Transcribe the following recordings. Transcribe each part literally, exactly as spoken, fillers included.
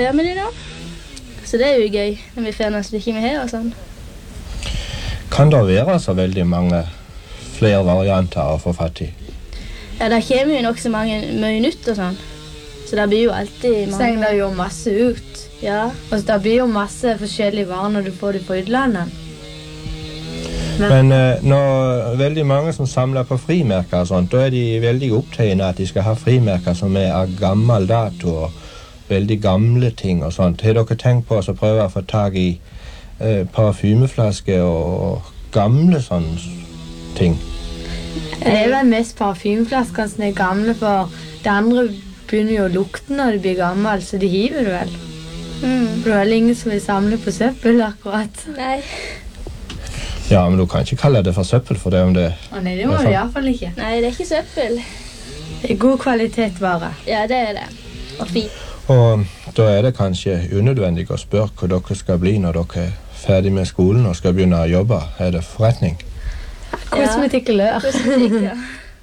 kafé med de da. Så det er jo gøy når vi får nesten ikke med her og sånn. Kan det være så veldig mange flere varianter å få fatt i? Ja, der kommer jo nok så mange mye nytt og sånn. Så det blir jo alltid mange. Seng det jo masse ut. Ja. Og det blir jo masse forskjellige varer når du får det på utlandet. Men, Men eh, når veldig mange som samler på frimerker og sånt, da er de veldig opptatt at de skal ha frimerker som er av gammel dato og veldig gamle ting og sånt. Har dere tenkt på å prøve å få tag i eh, parfymeflasker og gamle sånne ting? Det er vel mest parfymeflasker som er gamle, for det andre begynner jo å lukte når det blir gammel, så de hiver det vel. Mm. For det er vel ingen som vil samle på søppel akkurat. Nei. Ja, men du kan ikke kalle det for søppel for det om det... Å nei, det må du i hvert fall ikke. Nei, det er ikke søppel. Det er god kvalitetsvare. Ja, det er det. Og fint. Og da er det kanskje unødvendig å spørre hva dere skal bli når dere er ferdig med skolen og skal begynne å jobbe. Er det forretning? Kosmetikk og lør. Kosmetikk, ja.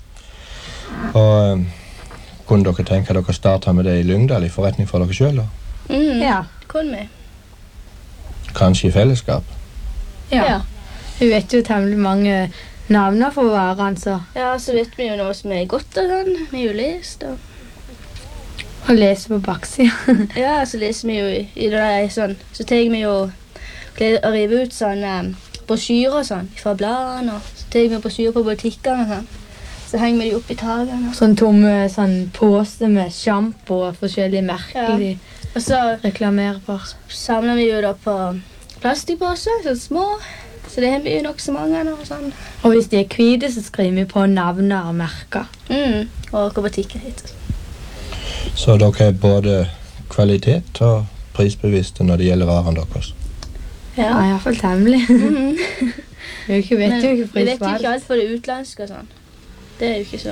Og um, kunne dere tenke dere starte med det i Lyngdal i forretning for dere selv da? Mm, Ja. kunne vi. Kanskje i fellesskap? Ja. Ja. Vi vet jo temmelig mange navner for varene, så Ja, så vet vi jo noe som er godt og sånn. Vi har jo lest og... å lese på baksida. Ja, så leser vi jo i, i det der sånn. Så tenker vi jo å rive ut sånne um, brosjyrer og sånn fra bladene, og så tenker vi brosjyrer på butikkene og sånn. Så henger vi de opp i takene. Sånn tomme sånn pose med shampoo og forskjellige merker Ja. de Og så reklamerer for. samler vi jo da på plastikkposer, sånn små. Så det har vi jo nok så mange av og sånn. Og hvis de er hvite, så skriver vi på navner og merker. Mm, og hva butikken heter. Så dere er både kvalitet og prisbevisste når det gjelder varene deres? Ja, i hvert fall temmelig. Mhm. Vi vet jo ikke Men vi vet jo prisvalg. ikke alt for det utlandske og sånn. Det er jo ikke så.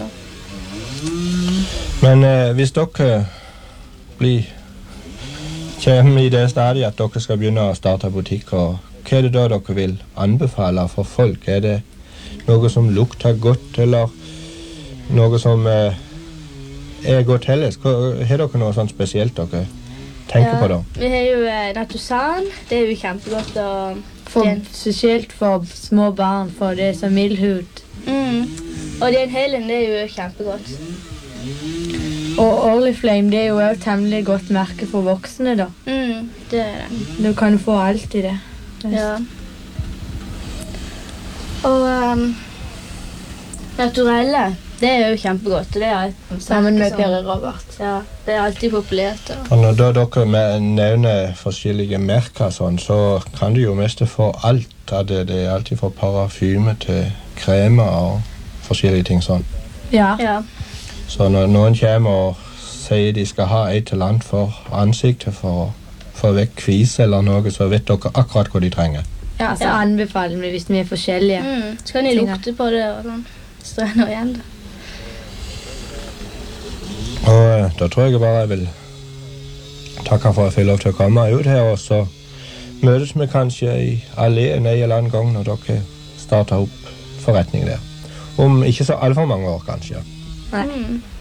Men eh, hvis dere blir kommer i det stadiet at dere skal begynne å starte butikker, hva er det da dere vil anbefale for folk? Er det noe som lukter godt, eller noe som eh, er godt helles? Hva- Har dere noe sånt spesielt dere tenker på da? Vi har jo eh, Natusan. Det er jo kjempegodt og... For, Den. spesielt for små barn, for det er så mild hud. Mm. Og den helen, det er jo kjempegodt. Og Oriflame, det er jo også temmelig godt merke for voksne da. Mm, det er det. Du kan få alt i det. Ja. Og um, naturelle, det er jo kjempegodt. og Det er et Sammen med merke som- Per Robert. Ja, det er alltid populært. Og... Og når da dere me- nevner forskjellige merker sånn, så kan du jo mest få alt. At det, det er alltid fra parafyme til kremer og forskjellige ting sånn. Ja. Ja. Så når noen kommer og sier de skal ha et eller annet for ansiktet for å få vekk kvise eller noe, så vet dere akkurat hva de trenger. Ja, så Ja. anbefaler vi hvis vi er forskjellige. Mm, så kan de Tingene. lukte på det og sånn. Så det er noe igjen da. Og eh, da tror jeg bare jeg vil takke for at jeg fikk lov til å komme ut her, og så møtes vi kanskje i alléen en eller annen gang når dere starter opp forretning der. Om ikke så altfor mange år, kanskje. Nei. Mm.